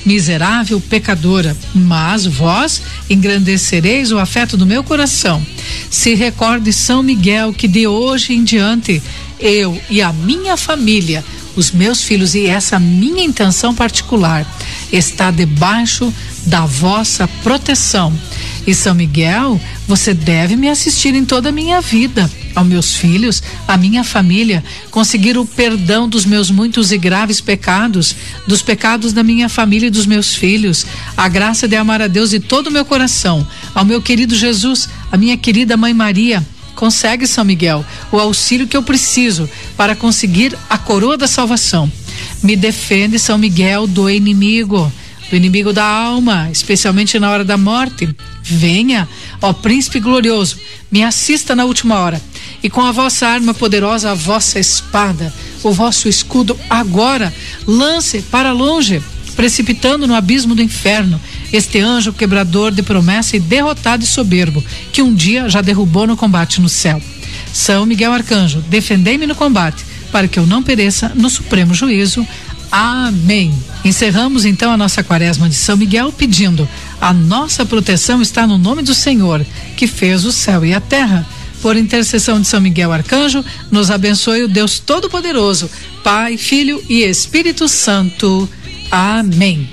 miserável pecadora, mas vós engrandecereis o afeto do meu coração. Se recorde, São Miguel, que de hoje em diante eu e a minha família, os meus filhos e essa minha intenção particular está debaixo da vossa proteção. E São Miguel, você deve me assistir em toda a minha vida, aos meus filhos, à minha família, conseguir o perdão dos meus muitos e graves pecados, dos pecados da minha família e dos meus filhos, a graça de amar a Deus de todo o meu coração, ao meu querido Jesus, a minha querida Mãe Maria. Consegue, São Miguel, o auxílio que eu preciso para conseguir a coroa da salvação. Me defende, São Miguel, do inimigo da alma, especialmente na hora da morte. Venha, ó Príncipe glorioso, me assista na última hora, e com a vossa arma poderosa, a vossa espada, o vosso escudo, agora lance para longe, precipitando no abismo do inferno, este anjo quebrador de promessa e derrotado e soberbo, que um dia já derrubou no combate no céu. São Miguel Arcanjo, defendei-me no combate, para que eu não pereça no supremo juízo. Amém. Encerramos então a nossa quaresma de São Miguel pedindo: a nossa proteção está no nome do Senhor, que fez o céu e a terra. Por intercessão de São Miguel Arcanjo, nos abençoe o Deus Todo-Poderoso, Pai, Filho e Espírito Santo. Amém.